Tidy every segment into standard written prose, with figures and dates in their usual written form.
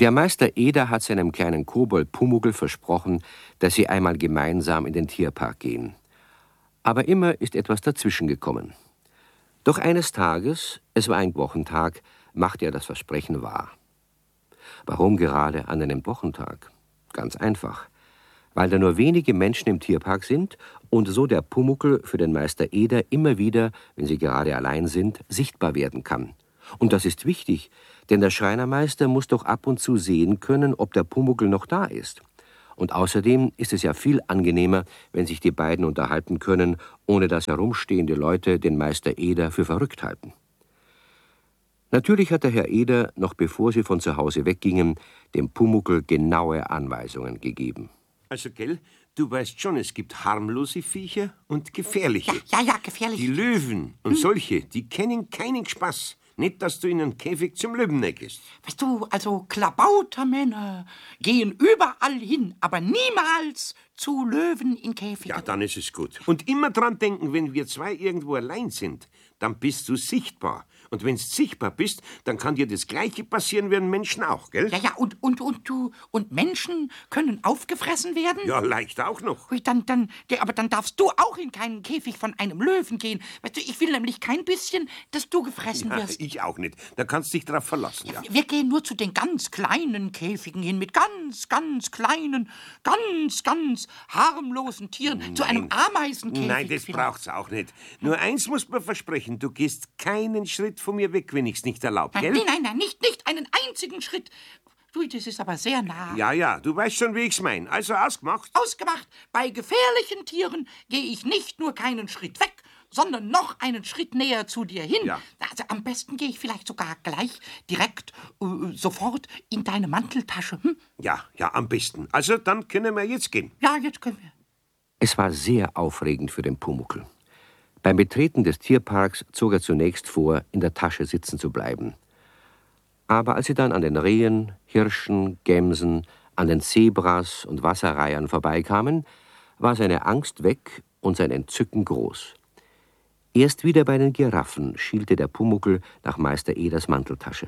Der Meister Eder hat seinem kleinen Kobold Pumuckl versprochen, dass sie einmal gemeinsam in den Tierpark gehen. Aber immer ist etwas dazwischen gekommen. Doch eines Tages, es war ein Wochentag, machte er das Versprechen wahr. Warum gerade an einem Wochentag? Ganz einfach. Weil da nur wenige Menschen im Tierpark sind und so der Pumuckl für den Meister Eder immer wieder, wenn sie gerade allein sind, sichtbar werden kann. Und das ist wichtig, denn der Schreinermeister muss doch ab und zu sehen können, ob der Pumuckl noch da ist. Und außerdem ist es ja viel angenehmer, wenn sich die beiden unterhalten können, ohne dass herumstehende Leute den Meister Eder für verrückt halten. Natürlich hat der Herr Eder, noch bevor sie von zu Hause weggingen, dem Pumuckl genaue Anweisungen gegeben. Also, gell, du weißt schon, es gibt harmlose Viecher und gefährliche. Ja, gefährlich. Die Löwen und solche, die kennen keinen Spaß. Nicht, dass du in einen Käfig zum Löwen neckest. Weißt du, also Klabautermänner gehen überall hin, aber niemals zu Löwen in Käfigen. Ja, dann ist es gut. Und immer dran denken, wenn wir zwei irgendwo allein sind, dann bist du sichtbar. Und wenn du sichtbar bist, dann kann dir das Gleiche passieren wie einen Menschen auch, gell? Ja, und Menschen können aufgefressen werden? Ja, leicht auch noch. Ui, aber dann darfst du auch in keinen Käfig von einem Löwen gehen. Weißt du, ich will nämlich kein bisschen, dass du gefressen wirst. Ich auch nicht. Da kannst du dich drauf verlassen, ja. Wir gehen nur zu den ganz kleinen Käfigen hin, mit ganz kleinen, ganz harmlosen Tieren. Nein. Zu einem Ameisenkäfig. Nein, das braucht's auch nicht. Nur eins muss man versprechen, du gehst keinen Schritt von mir weg, wenn ich's nicht erlaube, gell? Nein, nicht einen einzigen Schritt. Du, das ist aber sehr nah. Ja, du weißt schon, wie ich's mein. Also ausgemacht? Ausgemacht. Bei gefährlichen Tieren gehe ich nicht nur keinen Schritt weg, sondern noch einen Schritt näher zu dir hin. Ja. Also am besten gehe ich vielleicht sogar gleich direkt, sofort in deine Manteltasche. Hm? Ja, am besten. Also dann können wir jetzt gehen. Ja, jetzt können wir. Es war sehr aufregend für den Pumuckl. Beim Betreten des Tierparks zog er zunächst vor, in der Tasche sitzen zu bleiben. Aber als sie dann an den Rehen, Hirschen, Gämsen, an den Zebras und Wasserreihern vorbeikamen, war seine Angst weg und sein Entzücken groß. Erst wieder bei den Giraffen schielte der Pumuckl nach Meister Eders Manteltasche.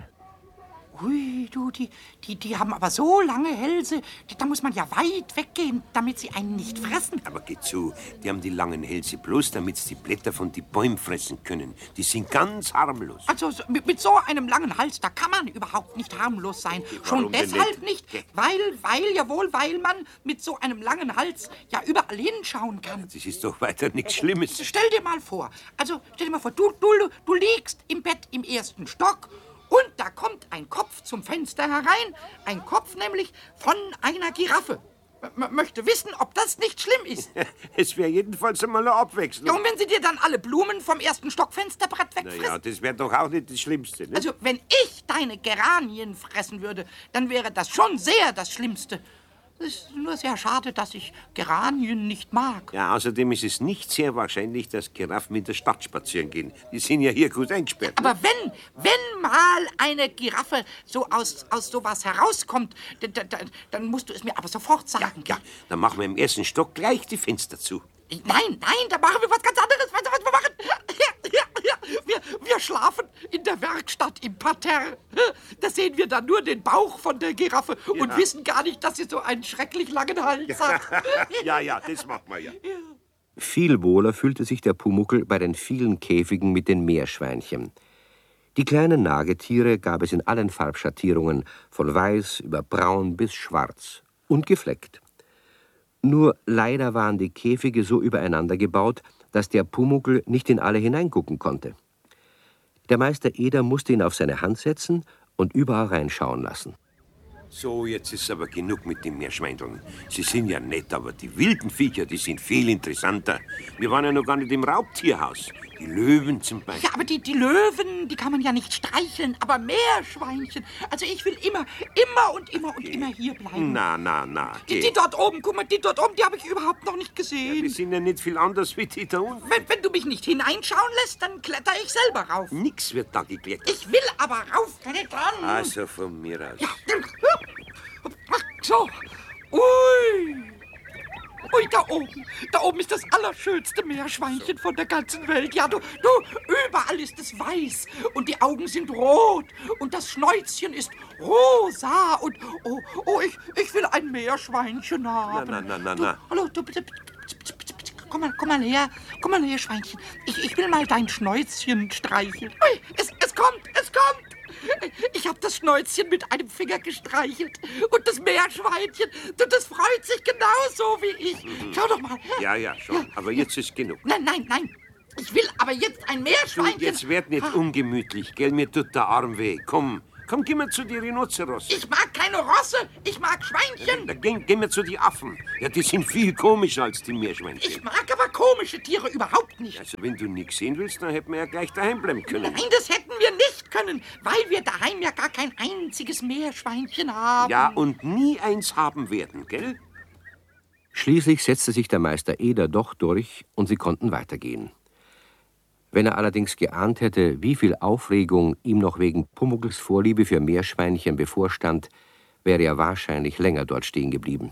Ui, du, die haben aber so lange Hälse, da muss man ja weit weggehen, damit sie einen nicht fressen. Aber geh zu, die haben die langen Hälse bloß, damit sie die Blätter von den Bäumen fressen können. Die sind ganz harmlos. Also mit so einem langen Hals, da kann man überhaupt nicht harmlos sein. Schon deshalb nicht, weil man mit so einem langen Hals ja überall hinschauen kann. Das ist doch weiter nichts Schlimmes. Stell dir mal vor, du liegst im Bett im 1. Stock und da kommt ein Kopf zum Fenster herein, ein Kopf nämlich von einer Giraffe. Möchte wissen, ob das nicht schlimm ist. Es wäre jedenfalls einmal eine Abwechslung. Ja, und wenn sie dir dann alle Blumen vom 1. Stockfensterbrett wegfressen? Naja, das wäre doch auch nicht das Schlimmste, ne? Also, wenn ich deine Geranien fressen würde, dann wäre das schon sehr das Schlimmste. Es ist nur sehr schade, dass ich Geranien nicht mag. Ja, außerdem ist es nicht sehr wahrscheinlich, dass Giraffen in der Stadt spazieren gehen. Die sind ja hier gut eingesperrt. Aber wenn mal eine Giraffe so aus sowas herauskommt, dann musst du es mir aber sofort sagen. Ja, dann machen wir im 1. Stock gleich die Fenster zu. Nein, da machen wir was ganz anderes. Weißt du, was wir machen? Wir schlafen in der Werkstatt im Parterre. Da sehen wir dann nur den Bauch von der Giraffe und wissen gar nicht, dass sie so einen schrecklich langen Hals hat. Ja, das machen wir ja. Viel wohler fühlte sich der Pumuckl bei den vielen Käfigen mit den Meerschweinchen. Die kleinen Nagetiere gab es in allen Farbschattierungen, von weiß über braun bis schwarz und gefleckt. Nur leider waren die Käfige so übereinander gebaut, dass der Pumuckl nicht in alle hineingucken konnte. Der Meister Eder musste ihn auf seine Hand setzen und überall reinschauen lassen. So, jetzt ist aber genug mit den Meerschweindeln. Sie sind ja nett, aber die wilden Viecher, die sind viel interessanter. Wir waren ja noch gar nicht im Raubtierhaus. Die Löwen zum Beispiel. Ja, aber die Löwen, die kann man ja nicht streicheln, aber Meerschweinchen. Also ich will immer hier bleiben. Na. Die dort oben, guck mal, die dort oben, die habe ich überhaupt noch nicht gesehen. Ja, die sind ja nicht viel anders wie die da unten. Wenn du mich nicht hineinschauen lässt, dann kletter ich selber rauf. Nix wird da geklettert. Ich will aber raufklettern. Also von mir aus. Ja. So. Ui, da oben ist das allerschönste Meerschweinchen von der ganzen Welt. Ja, du, überall ist es weiß und die Augen sind rot und das Schnäuzchen ist rosa und ich will ein Meerschweinchen haben. Na. Hallo, du bitte, komm mal her, Schweinchen. Ich will mal dein Schnäuzchen streicheln. Ui, es kommt. Ich habe das Schnäuzchen mit einem Finger gestreichelt. Und das Meerschweinchen, das freut sich genauso wie ich. Schau doch mal. Ja, schon. Aber jetzt ist genug. Nein. Ich will aber jetzt ein Meerschweinchen. Du, jetzt werd nicht ungemütlich, gell? Mir tut der Arm weh. Komm, geh mal zu die Rhinoceros. Ich mag keine Rosse, ich mag Schweinchen. Geh mal zu die Affen. Ja, die sind viel komischer als die Meerschweinchen. Ich mag aber komische Tiere überhaupt nicht. Also, wenn du nichts sehen willst, dann hätten wir ja gleich daheim bleiben können. Nein, das hätten wir nicht können, weil wir daheim ja gar kein einziges Meerschweinchen haben. Ja, und nie eins haben werden, gell? Schließlich setzte sich der Meister Eder doch durch und sie konnten weitergehen. Wenn er allerdings geahnt hätte, wie viel Aufregung ihm noch wegen Pumuckls Vorliebe für Meerschweinchen bevorstand, wäre er wahrscheinlich länger dort stehen geblieben.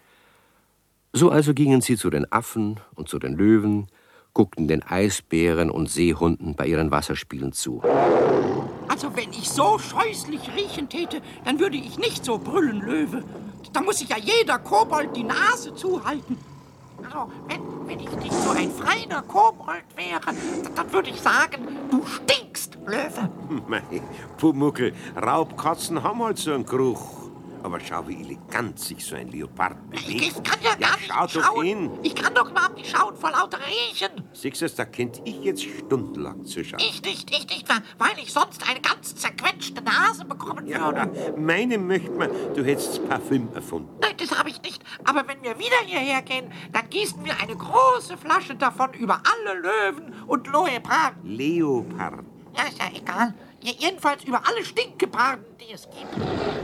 So also gingen sie zu den Affen und zu den Löwen, guckten den Eisbären und Seehunden bei ihren Wasserspielen zu. Also wenn ich so scheußlich riechen täte, dann würde ich nicht so brüllen, Löwe. Da muss sich ja jeder Kobold die Nase zuhalten. Also, wenn ich nicht so ein feiner Kobold wäre, dann würde ich sagen, du stinkst, Löwe. Mei, Pumuckl, Raubkatzen haben halt so einen Geruch. Aber schau, wie elegant sich so ein Leopard bewegt. Ich kann ja gar nicht schau doch hin. Ich kann doch überhaupt nicht schauen vor lauter Riechen. Siehst du, da könnte ich jetzt stundenlang zuschauen. Ich nicht, weil ich sonst eine ganz zerquetschte Nase bekommen würde. Ja, meine möchte man, du hättest Parfüm erfunden. Nein, das habe ich nicht. Aber wenn wir wieder hierher gehen, dann gießen wir eine große Flasche davon über alle Löwen und Leoparden. Leoparden. Ja, ist ja egal. Jedenfalls über alle Stinkgeparden, die es gibt.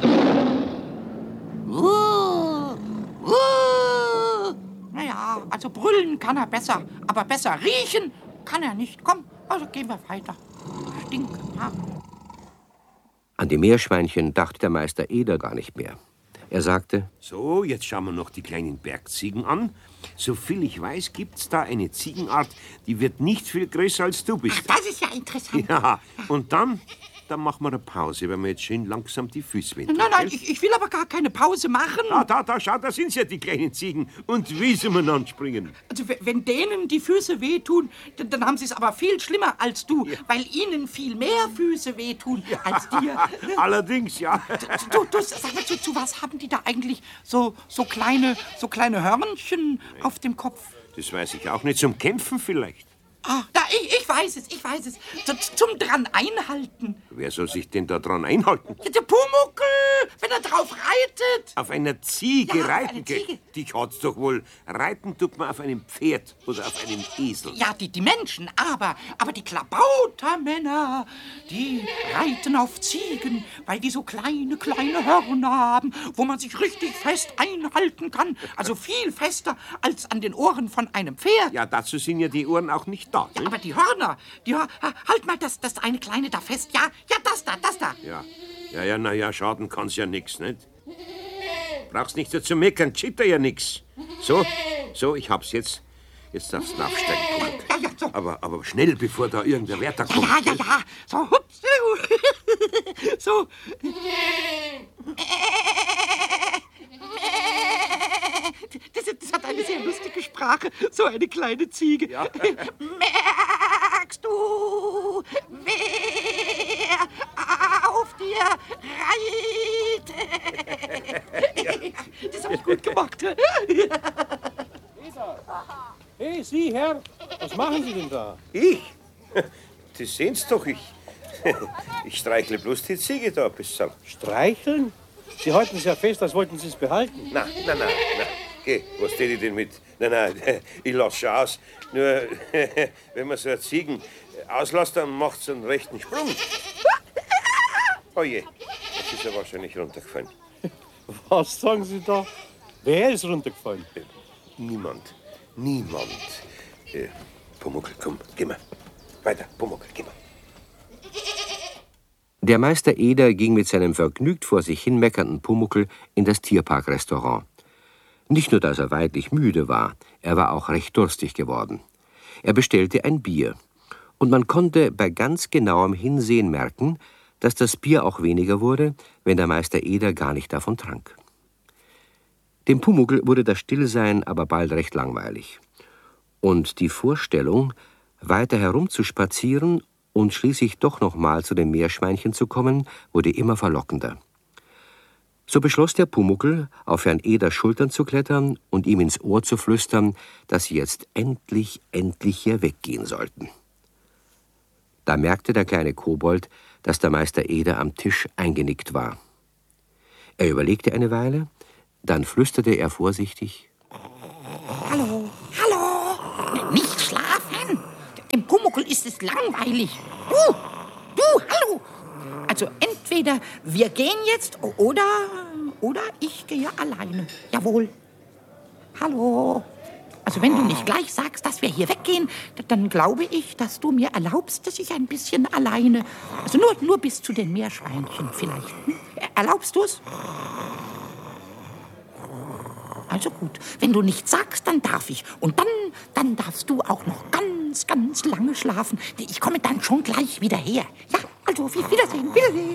Naja, also brüllen kann er besser, aber besser riechen kann er nicht. Komm, also gehen wir weiter. Stinkgeparden. An die Meerschweinchen dachte der Meister Eder gar nicht mehr. Er sagte: So, jetzt schauen wir noch die kleinen Bergziegen an. Soviel ich weiß, gibt's da eine Ziegenart, die wird nicht viel größer als du bist. Ach, das ist ja interessant. Ja, und dann machen wir eine Pause, weil wir jetzt schön langsam die Füße wenden. Nein, ich will aber gar keine Pause machen. Da, schau, da sind's ja die kleinen Ziegen. Und wie sie mir anspringen. Also, wenn denen die Füße wehtun, dann haben sie es aber viel schlimmer als du, weil ihnen viel mehr Füße wehtun als dir. Allerdings, ja. Du, sag mal, zu was haben die da eigentlich so kleine Hörnchen auf dem Kopf? Das weiß ich auch nicht. Zum Kämpfen vielleicht. Ah, ich weiß es. Zum dran einhalten. Wer soll sich denn da dran einhalten? Ja, der Pumuckl, wenn er drauf reitet. Auf einer Ziege Ja, auf reiten? einer Ziege. Dich hat's doch wohl. Reiten tut man auf einem Pferd oder auf einem Esel. Ja, die Menschen, aber die Klabautermänner, die reiten auf Ziegen, weil die so kleine Hörner haben, wo man sich richtig fest einhalten kann. Also viel fester als an den Ohren von einem Pferd. Ja, dazu sind ja die Ohren auch nicht da. Ne? Aber die Hörner, halt mal das eine kleine da fest. Ja, das da. Ja, naja, schaden kann's ja nix, nicht? Brauchst nicht dazu meckern, schitter ja nix. So, ich hab's jetzt. Jetzt darfst du aufsteigen, Pumuckl. Ja, so. Aber schnell, bevor da irgendein Wärter kommt. Ja. So, hups. So. Das hat eine sehr lustige Sprache, so eine kleine Ziege. Ja. Merkst du, wer auf dir reitet? Das habe ich gut gemacht. Hey, Sie, Herr, was machen Sie denn da? Ich? Das sehen's doch, ich streichle bloß die Ziege da ein bisschen. Streicheln? Sie halten es ja fest, als wollten Sie es behalten. Na. Geh, was tät ich denn mit? Nein, ich lass schon aus. Nur, wenn man so eine Ziegen auslässt, dann macht's einen rechten Sprung. Oh je, jetzt ist er wahrscheinlich runtergefallen. Was sagen Sie da? Wer ist runtergefallen? Niemand. Pumuckl, komm, geh mal. Weiter, Pumuckl, geh mal. Der Meister Eder ging mit seinem vergnügt vor sich hin meckernden Pumuckl in das Tierparkrestaurant. Nicht nur, dass er weidlich müde war, er war auch recht durstig geworden. Er bestellte ein Bier. Und man konnte bei ganz genauem Hinsehen merken, dass das Bier auch weniger wurde, wenn der Meister Eder gar nicht davon trank. Dem Pumuckl wurde das Stillsein aber bald recht langweilig. Und die Vorstellung, weiter herumzuspazieren und schließlich doch noch mal zu den Meerschweinchen zu kommen, wurde immer verlockender. So beschloss der Pumuckl, auf Herrn Eders Schultern zu klettern und ihm ins Ohr zu flüstern, dass sie jetzt endlich hier weggehen sollten. Da merkte der kleine Kobold, dass der Meister Eder am Tisch eingenickt war. Er überlegte eine Weile, dann flüsterte er vorsichtig: Hallo, hallo, nicht schlafen. Dem Pumuckl ist es langweilig. Du, hallo. Also entweder wir gehen jetzt oder ich gehe alleine. Jawohl. Hallo. Also wenn du nicht gleich sagst, dass wir hier weggehen, dann glaube ich, dass du mir erlaubst, dass ich ein bisschen alleine, also nur bis zu den Meerschweinchen vielleicht. Erlaubst du es? Also gut, wenn du nichts sagst, dann darf ich. Und dann darfst du auch noch ganz lange schlafen. Ich komme dann schon gleich wieder her. Ja, also Wiedersehen.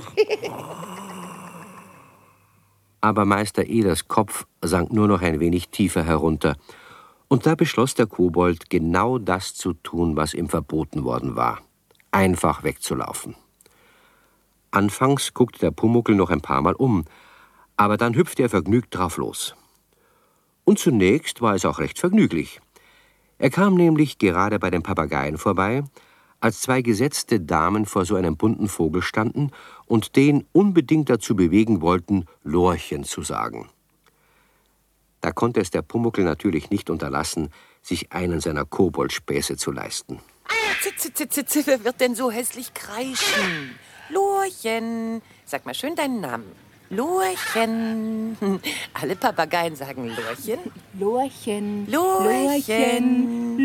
Aber Meister Eders Kopf sank nur noch ein wenig tiefer herunter. Und da beschloss der Kobold, genau das zu tun, was ihm verboten worden war: einfach wegzulaufen. Anfangs guckte der Pumuckl noch ein paar Mal um, aber dann hüpfte er vergnügt drauf los. Und zunächst war es auch recht vergnüglich. Er kam nämlich gerade bei den Papageien vorbei, als zwei gesetzte Damen vor so einem bunten Vogel standen und den unbedingt dazu bewegen wollten, Lorchen zu sagen. Da konnte es der Pumuckl natürlich nicht unterlassen, sich einen seiner Koboldspäße zu leisten. Wer wird denn so hässlich kreischen? Lorchen. Sag mal schön deinen Namen. Lorchen. Alle Papageien sagen Lorchen. Lorchen. Lorchen.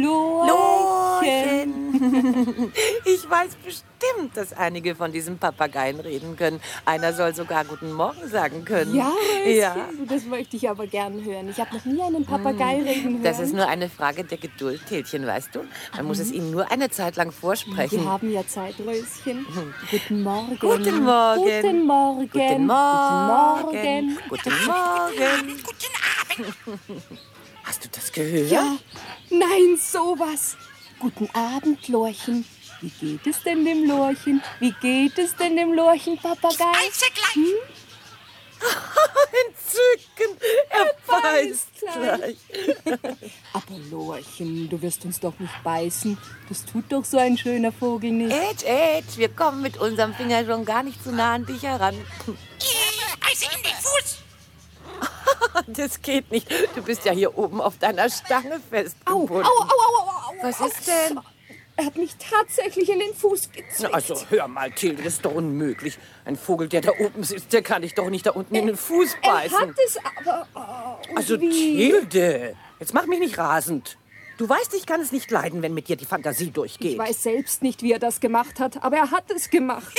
Lorchen. Ich weiß bestimmt, dass einige von diesen Papageien reden können. Einer soll sogar Guten Morgen sagen können. Ja, Röschen, ja. Das möchte ich aber gern hören. Ich habe noch nie einen Papagei reden hören. Das ist nur eine Frage der Geduld, Tilchen, weißt du? Man muss es ihnen nur eine Zeit lang vorsprechen. Wir haben ja Zeit, Röschen. Guten Morgen. Guten Morgen. Guten Morgen. Guten Morgen. Guten Morgen. Guten Abend. Hast du das gehört? Ja, nein, sowas. Guten Abend, Lorchen. Wie geht es denn dem Lorchen? Wie geht es denn dem Lorchen-Papagei? Speisegleich. Entzückend. Er beißt gleich. Aber Lorchen, du wirst uns doch nicht beißen. Das tut doch so ein schöner Vogel nicht. Ätsch, wir kommen mit unserem Finger schon gar nicht so nah an dich heran. Ich beiße in den Fuß. Das geht nicht. Du bist ja hier oben auf deiner Stange Au, festgebunden. au. Was ist denn? Er hat mich tatsächlich in den Fuß gezwickt. Also, hör mal, Tilde, das ist doch unmöglich. Ein Vogel, der da oben sitzt, der kann dich doch nicht da unten in den Fuß beißen. Er hat es aber... Also, wie? Tilde, jetzt mach mich nicht rasend. Du weißt, ich kann es nicht leiden, wenn mit dir die Fantasie durchgeht. Ich weiß selbst nicht, wie er das gemacht hat, aber er hat es gemacht.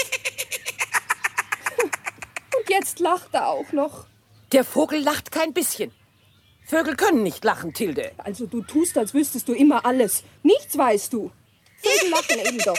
Und jetzt lacht er auch noch. Der Vogel lacht kein bisschen. Vögel können nicht lachen, Tilde. Also du tust, als wüsstest du immer alles. Nichts weißt du. Vögel lachen eben doch.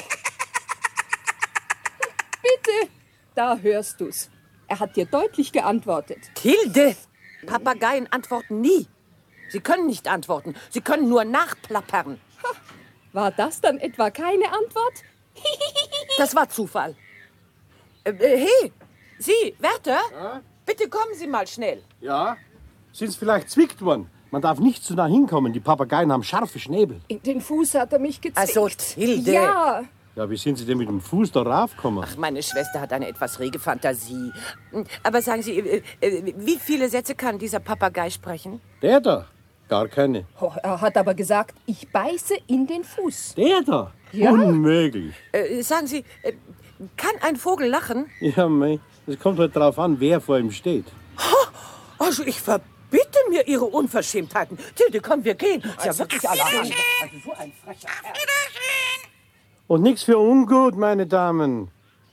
Bitte, da hörst du's. Er hat dir deutlich geantwortet. Tilde, Papageien antworten nie. Sie können nicht antworten. Sie können nur nachplappern. War das dann etwa keine Antwort? Das war Zufall. Hey, Sie, Wärter, bitte kommen Sie mal schnell. Ja? Sind's vielleicht zwickt worden? Man darf nicht zu nah hinkommen. Die Papageien haben scharfe Schnäbel. In den Fuß hat er mich gezwickt. Also, Tilde. Ja, Ja, wie sind Sie denn mit dem Fuß da raufgekommen? Ach, meine Schwester hat eine etwas rege Fantasie. Aber sagen Sie, wie viele Sätze kann dieser Papagei sprechen? Der da? Gar keine. oh, er hat aber gesagt, ich beiße in den Fuß. Der da? Ja. Unmöglich. Sagen Sie, kann ein Vogel lachen? Ja, mei. Es kommt halt drauf an, wer vor ihm steht. Also, ich verbitte mir Ihre Unverschämtheiten. Tilde, komm, wir gehen. Ist ja wirklich allerhand. Also, so ein frecher Kerl. Und nichts für ungut, meine Damen.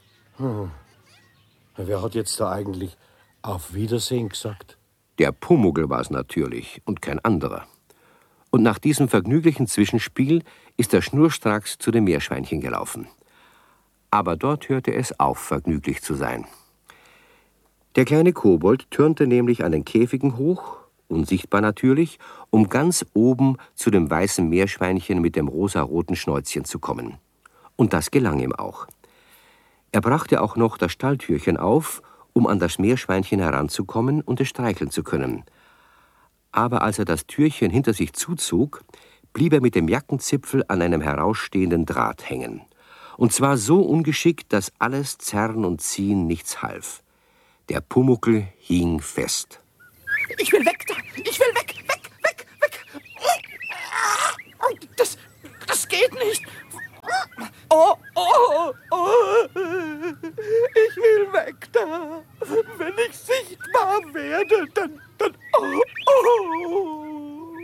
Wer hat jetzt da eigentlich auf Wiedersehen gesagt? Der Pumuckl war es natürlich und kein anderer. Und nach diesem vergnüglichen Zwischenspiel ist er schnurstracks zu dem Meerschweinchen gelaufen. Aber dort hörte es auf, vergnüglich zu sein. Der kleine Kobold turnte nämlich an den Käfigen hoch, unsichtbar natürlich, um ganz oben zu dem weißen Meerschweinchen mit dem rosaroten Schnäuzchen zu kommen. Und das gelang ihm auch. Er brachte auch noch das Stalltürchen auf, um an das Meerschweinchen heranzukommen und es streicheln zu können. Aber als er das Türchen hinter sich zuzog, blieb er mit dem Jackenzipfel an einem herausstehenden Draht hängen. Und zwar so ungeschickt, dass alles Zerren und Ziehen nichts half. Der Pumuckl hing fest. Ich will weg da! Ich will weg! Weg! Weg! Weg! Oh, das geht nicht! Oh, oh, oh! Ich will weg da! Wenn ich sichtbar werde, dann oh, oh!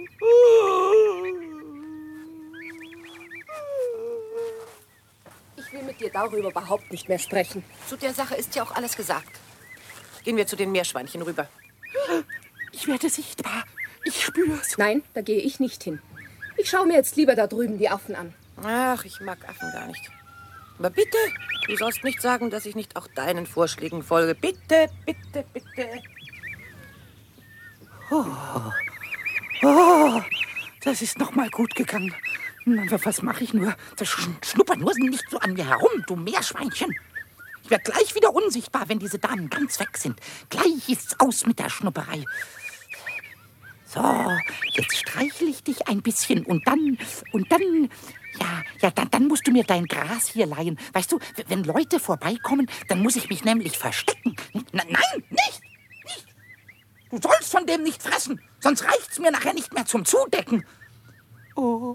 Ich will mit dir darüber überhaupt nicht mehr sprechen. Zu der Sache ist ja auch alles gesagt. Gehen wir zu den Meerschweinchen rüber. Ich werde sichtbar. Ich spür's. Nein, da gehe ich nicht hin. Ich schaue mir jetzt lieber da drüben die Affen an. Ach, ich mag Affen gar nicht. Aber bitte, du sollst nicht sagen, dass ich nicht auch deinen Vorschlägen folge. Bitte, bitte, bitte. Oh, das ist noch mal gut gegangen. Was mache ich nur? Das schnupper nur nicht so an mir herum, du Meerschweinchen. Ich werde gleich wieder unsichtbar, wenn diese Damen ganz weg sind. Gleich ist's aus mit der Schnupperei. So, jetzt streichle ich dich ein bisschen und dann, dann musst du mir dein Gras hier leihen. Weißt du, wenn Leute vorbeikommen, dann muss ich mich nämlich verstecken. Nein, nicht! Du sollst von dem nicht fressen, sonst reicht's mir nachher nicht mehr zum Zudecken. Oh,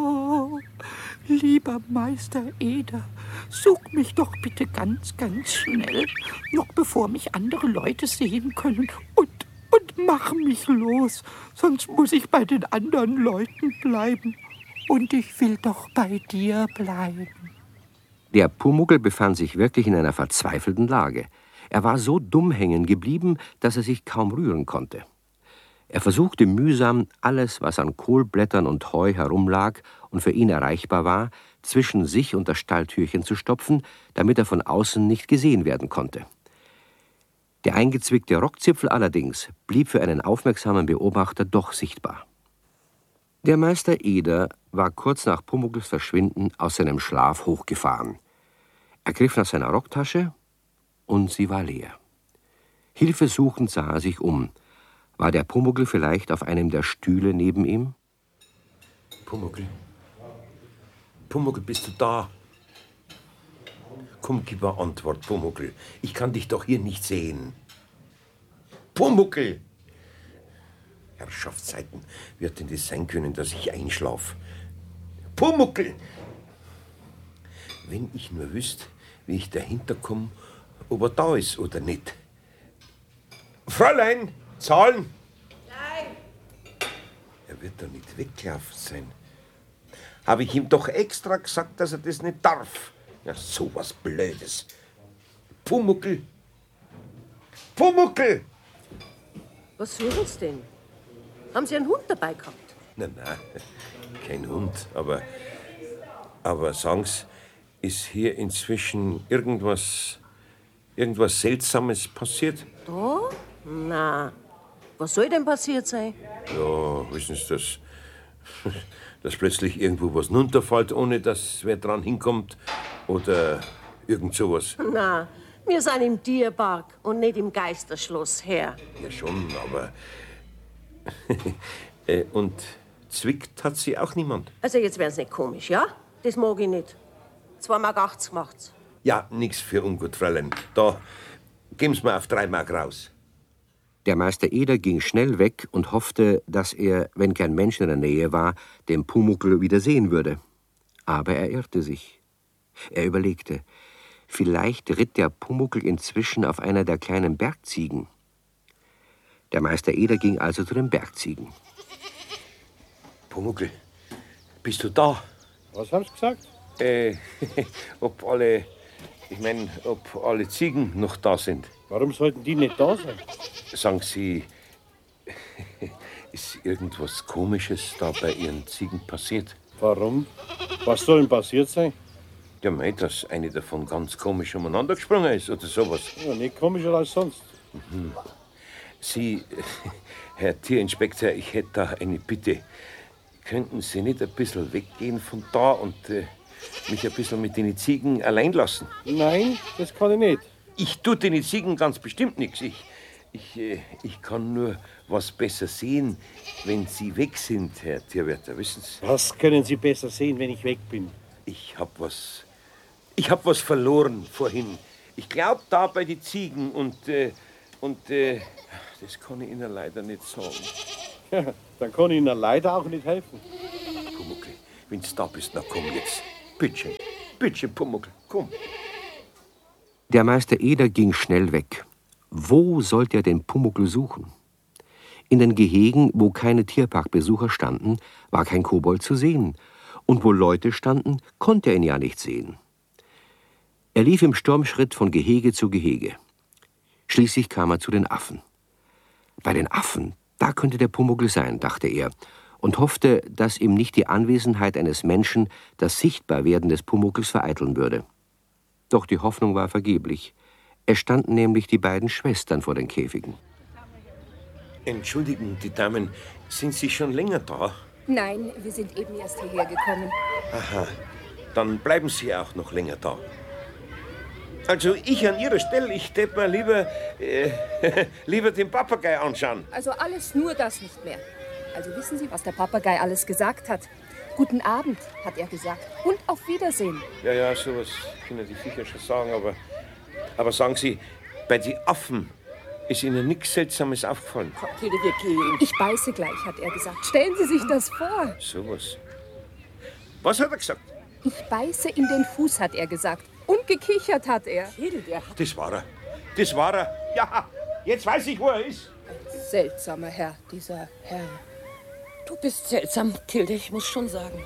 lieber Meister Eder, such mich doch bitte ganz, ganz schnell, noch bevor mich andere Leute sehen können und mach mich los, sonst muss ich bei den anderen Leuten bleiben. Und ich will doch bei dir bleiben. Der Pumuckl befand sich wirklich in einer verzweifelten Lage. Er war so dumm hängen geblieben, dass er sich kaum rühren konnte. Er versuchte mühsam, alles, was an Kohlblättern und Heu herumlag und für ihn erreichbar war, zwischen sich und das Stalltürchen zu stopfen, damit er von außen nicht gesehen werden konnte. Der eingezwickte Rockzipfel allerdings blieb für einen aufmerksamen Beobachter doch sichtbar. Der Meister Eder war kurz nach Pumuckls Verschwinden aus seinem Schlaf hochgefahren. Er griff nach seiner Rocktasche und sie war leer. Hilfesuchend sah er sich um. War der Pumuckl vielleicht auf einem der Stühle neben ihm? Pumuckl, bist du da? Komm, gib eine Antwort, Pumuckl. Ich kann dich doch hier nicht sehen. Pumuckl! Herrschaftszeiten, wird denn das sein können, dass ich einschlaf? Pumuckl! Wenn ich nur wüsste, wie ich dahinter komme, ob er da ist oder nicht. Fräulein, zahlen! Nein! Er wird doch nicht weggelaufen sein. Habe ich ihm doch extra gesagt, dass er das nicht darf. Ja, sowas Blödes. Pumuckl! Pumuckl! Was suchen Sie denn? Haben Sie einen Hund dabei gehabt? Nein, kein Hund, aber sagen Sie, ist hier inzwischen irgendwas Seltsames passiert? Da? Na, was soll denn passiert sein? Ja, wissen Sie, dass plötzlich irgendwo was runterfällt, ohne dass wer dran hinkommt oder irgend sowas. Na, wir sind im Tierpark und nicht im Geisterschloss, Herr. Ja schon, aber... Und zwickt hat sie auch niemand? Also jetzt wär's nicht komisch, ja? Das mag ich nicht. 2,80 Mark macht's. Ja, nix für ungut, Fräulein. Da geben Sie mir auf 3 Mark raus. Der Meister Eder ging schnell weg und hoffte, dass er, wenn kein Mensch in der Nähe war, den Pumuckl wieder sehen würde. Aber er irrte sich. Er überlegte, vielleicht ritt der Pumuckl inzwischen auf einer der kleinen Bergziegen. Der Meister Eder ging also zu den Bergziegen. Pumuckl, bist du da? Was haben Sie gesagt? Ob alle Ziegen noch da sind. Warum sollten die nicht da sein? Sagen Sie, irgendwas Komisches da bei Ihren Ziegen passiert? Warum? Was soll denn passiert sein? Ja, mei, dass eine davon ganz komisch umeinander gesprungen ist oder sowas. Ja, nicht komischer als sonst. Sie, Herr Tierinspektor, ich hätte da eine Bitte. Könnten Sie nicht ein bisschen weggehen von da und mich ein bisschen mit den Ziegen allein lassen? Nein, das kann ich nicht. Ich tue den Ziegen ganz bestimmt nichts. Ich kann nur was besser sehen, wenn Sie weg sind, Herr Tierwärter, wissen Sie? Was können Sie besser sehen, wenn ich weg bin? Ich hab was verloren vorhin. Ich glaub da bei den Ziegen und das kann ich Ihnen leider nicht sagen. Ja, dann kann ich Ihnen leider auch nicht helfen. Pumuckl, wenn du da bist, na komm jetzt. Bittchen, Pumuckl, komm. Der Meister Eder ging schnell weg. Wo sollte er den Pumuckl suchen? In den Gehegen, wo keine Tierparkbesucher standen, war kein Kobold zu sehen. Und wo Leute standen, konnte er ihn ja nicht sehen. Er lief im Sturmschritt von Gehege zu Gehege. Schließlich kam er zu den Affen. Bei den Affen, da könnte der Pumuckl sein, dachte er, und hoffte, dass ihm nicht die Anwesenheit eines Menschen das Sichtbarwerden des Pumuckls vereiteln würde. Doch die Hoffnung war vergeblich. Es standen nämlich die beiden Schwestern vor den Käfigen. Entschuldigen, die Damen, sind Sie schon länger da? Nein, wir sind eben erst hierher gekommen. Aha, dann bleiben Sie auch noch länger da. Also ich an Ihrer Stelle, ich tät mir lieber den Papagei anschauen. Also alles nur das nicht mehr. Also wissen Sie, was der Papagei alles gesagt hat? Guten Abend, hat er gesagt. Und auf Wiedersehen. Ja, sowas können die sicher schon sagen, aber sagen Sie, bei den Affen ist Ihnen nichts Seltsames aufgefallen? Hilde, wir gehen. Ich beiße gleich, hat er gesagt. Stellen Sie sich das vor. Sowas. Was hat er gesagt? Ich beiße in den Fuß, hat er gesagt. Und gekichert hat er. Hilde, Das war er. Ja, jetzt weiß ich, wo er ist. Seltsamer Herr, dieser Herr. du bist seltsam, Hilde, ich muss schon sagen.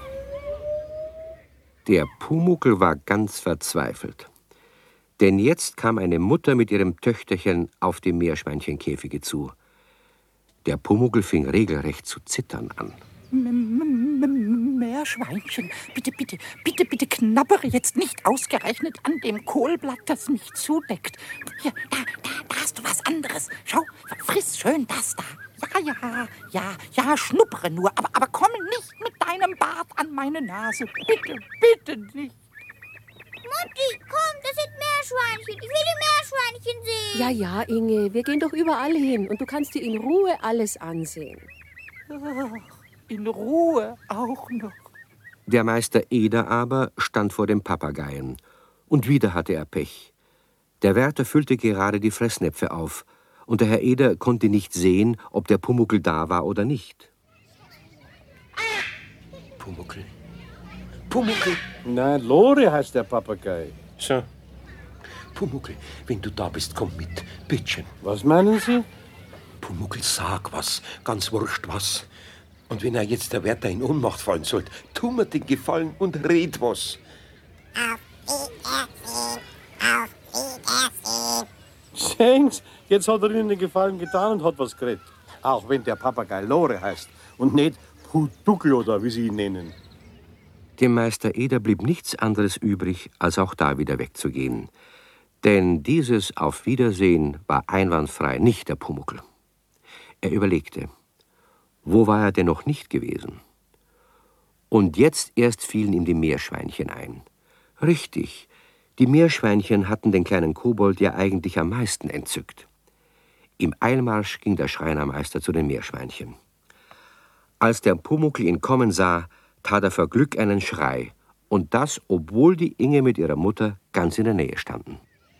Der Pumuckl war ganz verzweifelt. Denn jetzt kam eine Mutter mit ihrem Töchterchen auf die Meerschweinchenkäfige zu. Der Pumuckl fing regelrecht zu zittern an. Meerschweinchen, bitte knabbere jetzt nicht ausgerechnet an dem Kohlblatt, das mich zudeckt. Hier, da hast du was anderes. Schau, friss schön das da. Ja, schnuppere nur, aber komm nicht mit deinem Bart an meine Nase. Bitte nicht. Mutti, komm, das sind Meerschweinchen. Ich will die Meerschweinchen sehen. Ja, Inge, wir gehen doch überall hin und du kannst dir in Ruhe alles ansehen. Ach, in Ruhe auch noch. Der Meister Eder aber stand vor dem Papageien. Und wieder hatte er Pech. Der Wärter füllte gerade die Fressnäpfe auf. Und der Herr Eder konnte nicht sehen, ob der Pumuckl da war oder nicht. Pumuckl. Nein, Lore heißt der Papagei. So. Pumuckl, wenn du da bist, komm mit. Bittchen. Was meinen Sie? Pumuckl, sag was. Ganz wurscht was. Und wenn er jetzt der Wärter in Ohnmacht fallen sollte, tu mir den Gefallen und red was. Sehen's, jetzt hat er Ihnen den Gefallen getan und hat was geredet. Auch wenn der Papagei Lore heißt und nicht Putuckl oder wie Sie ihn nennen. Dem Meister Eder blieb nichts anderes übrig, als auch da wieder wegzugehen. Denn dieses Auf Wiedersehen war einwandfrei nicht der Pumuckl. Er überlegte, wo war er denn noch nicht gewesen? Und jetzt erst fielen ihm die Meerschweinchen ein. Richtig, die Meerschweinchen hatten den kleinen Kobold ja eigentlich am meisten entzückt. Im Eilmarsch ging der Schreinermeister zu den Meerschweinchen. Als der Pumuckl ihn kommen sah, tat er vor Glück einen Schrei. Und das, obwohl die Inge mit ihrer Mutter ganz in der Nähe standen.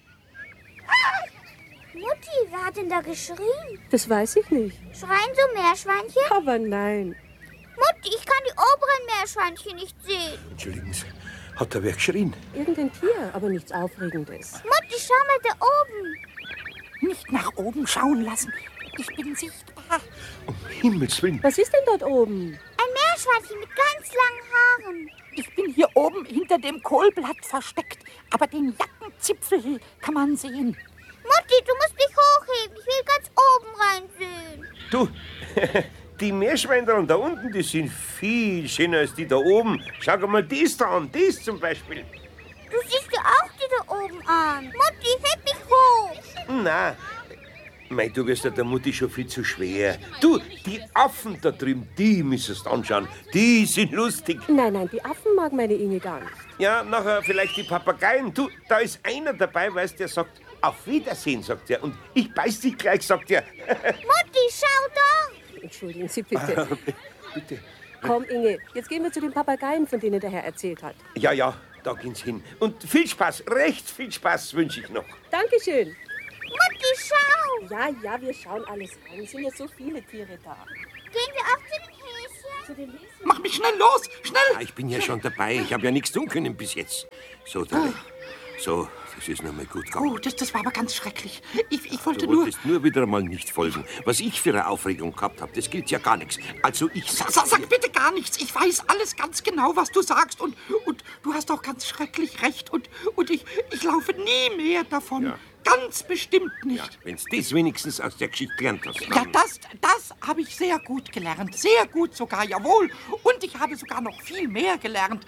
Mutti, wer hat denn da geschrien? Das weiß ich nicht. Schreien so Meerschweinchen? Aber nein. Mutti, ich kann die oberen Meerschweinchen nicht sehen. Entschuldigen Sie, hat da wer geschrien? Irgendein Tier, aber nichts Aufregendes. Mutti, schau mal da oben. Nicht nach oben schauen lassen. Ich bin sichtbar. Um Himmels Willen. Was ist denn dort oben? Ein Meerschweinchen mit ganz langen Haaren. Ich bin hier oben hinter dem Kohlblatt versteckt. Aber den Jackenzipfel kann man sehen. Mutti, du musst mich hochheben. Ich will ganz oben reinsehen. Du, die Meerschweinchen da unten, die sind viel schöner als die da oben. Schau mal das da an, das zum Beispiel. Du siehst ja auch die da oben an. Mutti, heb mich hoch. Nein, mei, du wirst ja der Mutti schon viel zu schwer. Du, die Affen da drüben, die müsstest anschauen. Die sind lustig. Nein, die Affen mag meine Inge gar nicht. Ja, nachher vielleicht die Papageien. Du, da ist einer dabei, weißt, der sagt, auf Wiedersehen, sagt er. Und ich beiß dich gleich, sagt er. Mutti, schau da. Entschuldigen Sie bitte. Bitte. Komm, Inge, jetzt gehen wir zu den Papageien, von denen der Herr erzählt hat. Ja, da gehen's hin. Und viel Spaß, recht viel Spaß wünsche ich noch. Dankeschön. Mutti, schau. Ja, wir schauen alles an. Es sind ja so viele Tiere da. Gehen wir auch zu den Häschen? Zu den Häschen? Mach mich schnell los, schnell! Ja, ich bin ja schon dabei. Ich habe ja nichts tun können bis jetzt. So, Dolly. So, das ist noch mal gut gegangen. Oh, das war aber ganz schrecklich. Ich wollte Du wolltest nur wieder mal nicht folgen. Was ich für eine Aufregung gehabt habe, das gilt ja gar nichts. Also ich Sag bitte gar nichts. Ich weiß alles ganz genau, was du sagst. Und du hast auch ganz schrecklich recht. Und ich laufe nie mehr davon. Ja. Ganz bestimmt nicht. Ja, wenn du das wenigstens aus der Geschichte gelernt hast. Ja, das habe ich sehr gut gelernt. Sehr gut sogar, jawohl. Und ich habe sogar noch viel mehr gelernt.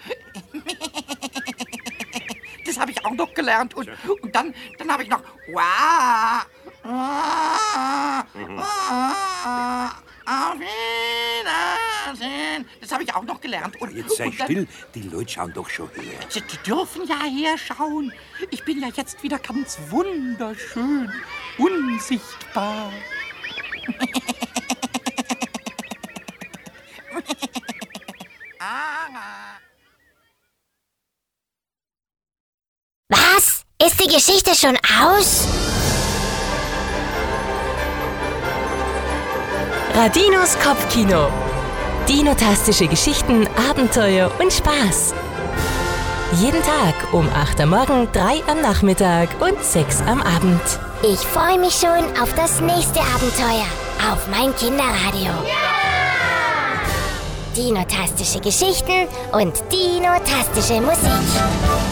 Das habe ich auch noch gelernt. Und dann habe ich noch... Auf Wiedersehen. Das habe ich auch noch gelernt. Und, Jetzt sei und dann, still, die Leute schauen doch schon her. Die dürfen ja herschauen. Ich bin ja jetzt wieder ganz wunderschön, unsichtbar. Was? Ist die Geschichte schon aus? Radinos Kopfkino. Dinotastische Geschichten, Abenteuer und Spaß. Jeden Tag um 8 am Morgen, 3 am Nachmittag und 6 am Abend. Ich freue mich schon auf das nächste Abenteuer auf mein Kinderradio. Dinotastische Geschichten und dinotastische Musik.